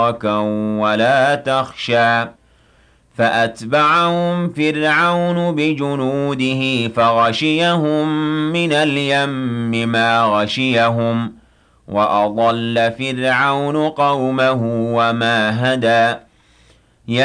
ولا تخشى فأتبعهم فرعون بجنوده فغشيهم من اليم ما غشيهم وأضل فرعون قومه وما هدى